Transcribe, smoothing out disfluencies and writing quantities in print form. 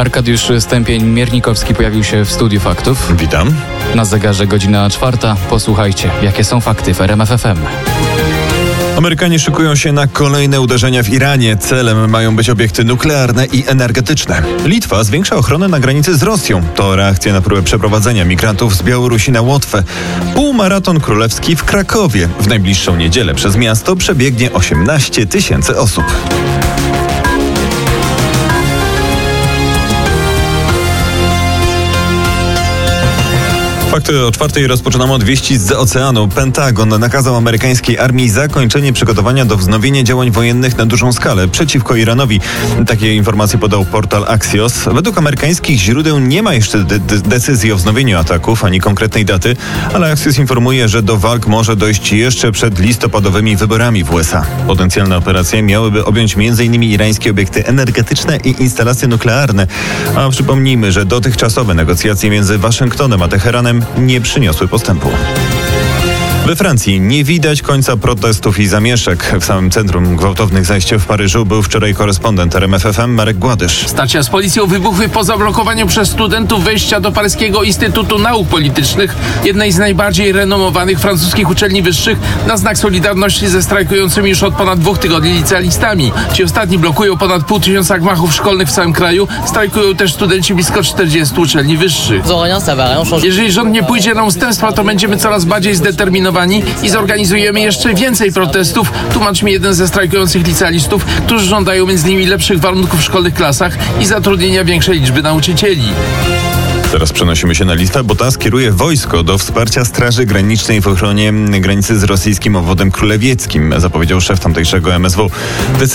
Arkadiusz Stępień-Miernikowski pojawił się w studiu faktów. Witam. Na zegarze godzina 4. Posłuchajcie, jakie są fakty w RMF FM. Amerykanie szykują się na kolejne uderzenia w Iranie. Celem mają być obiekty nuklearne i energetyczne. Litwa zwiększa ochronę na granicy z Rosją. To reakcja na próbę przeprowadzenia migrantów z Białorusi na Łotwę. Półmaraton królewski w Krakowie. W najbliższą niedzielę przez miasto przebiegnie 18 000 osób. Fakty o 4 rozpoczynamy od wieści z oceanu. Pentagon nakazał amerykańskiej armii zakończenie przygotowania do wznowienia działań wojennych na dużą skalę przeciwko Iranowi. Takie informacje podał portal Axios. Według amerykańskich źródeł nie ma jeszcze decyzji o wznowieniu ataków ani konkretnej daty, ale Axios informuje, że do walk może dojść jeszcze przed listopadowymi wyborami w USA. Potencjalne operacje miałyby objąć m.in. irańskie obiekty energetyczne i instalacje nuklearne. A przypomnijmy, że dotychczasowe negocjacje między Waszyngtonem a Teheranem nie przyniosły postępu. We Francji nie widać końca protestów i zamieszek. W samym centrum gwałtownych zajść w Paryżu był wczoraj korespondent RMF FM Marek Gładysz. Starcia z policją wybuchły po zablokowaniu przez studentów wejścia do Paryskiego Instytutu Nauk Politycznych, jednej z najbardziej renomowanych francuskich uczelni wyższych, na znak solidarności ze strajkującymi już od ponad 2 tygodni licealistami. Ci ostatni blokują ponad 500 gmachów szkolnych w całym kraju. Strajkują też studenci blisko 40 uczelni wyższych. Jeżeli rząd nie pójdzie na ustępstwa, to będziemy coraz bardziej zdeterminowani i zorganizujemy jeszcze więcej protestów, tłumaczy mi jeden ze strajkujących licealistów, którzy żądają m.in. lepszych warunków w szkolnych klasach i zatrudnienia większej liczby nauczycieli. Teraz przenosimy się na Litwę, bo ta skieruje wojsko do wsparcia Straży Granicznej w ochronie granicy z rosyjskim obwodem królewieckim, zapowiedział szef tamtejszego MSW.